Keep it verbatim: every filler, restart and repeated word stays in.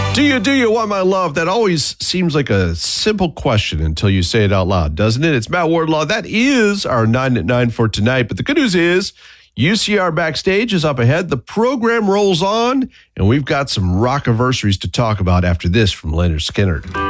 Do you, do you want my love? That always seems like a simple question until you say it out loud, doesn't it? It's Matt Wardlaw. That is our nine at nine for tonight. But the good news is U C R Backstage is up ahead. The program rolls on, and we've got some rock-iversaries to talk about after this from Leonard Skinner.